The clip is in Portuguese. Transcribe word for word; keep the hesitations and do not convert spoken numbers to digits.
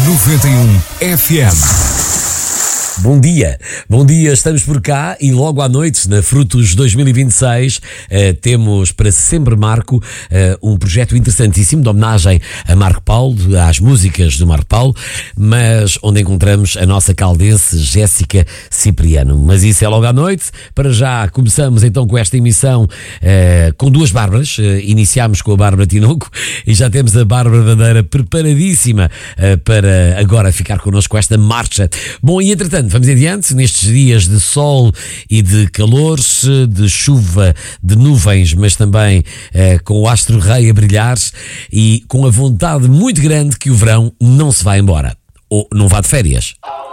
noventa e um F M. Bom dia, bom dia, estamos por cá e logo à noite, na Frutos dois mil e vinte e seis, uh, temos para Sempre Marco uh, um projeto interessantíssimo de homenagem a Marco Paulo, às músicas do Marco Paulo, mas onde encontramos a nossa caldense Jéssica Cipriano. Mas isso é logo à noite. Para já começamos então com esta emissão uh, com duas Bárbaras. Uh, iniciámos com a Bárbara Tinoco e já temos a Bárbara Bandeira preparadíssima uh, para agora ficar connosco com esta marcha. Bom, e entretanto, vamos adiante, nestes dias de sol e de calor, de chuva, de nuvens, mas também eh, com o astro-rei a brilhar e com a vontade muito grande que o verão não se vai embora. Ou não vá de férias.